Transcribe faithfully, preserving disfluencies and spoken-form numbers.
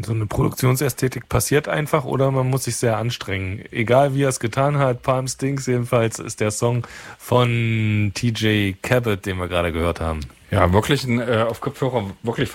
So eine Produktionsästhetik passiert einfach oder man muss sich sehr anstrengen. Egal wie er es getan hat, Palm Stinks jedenfalls ist der Song von T J Cabot, den wir gerade gehört haben. Ja, wirklich ein, äh, auf Kopfhörer wirklich